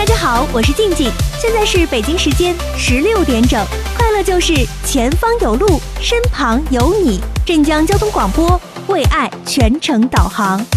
家好，我是静静，现在是北京时间16点整，快乐就是前方有路，身旁有你。镇江交通广播为爱全程导航。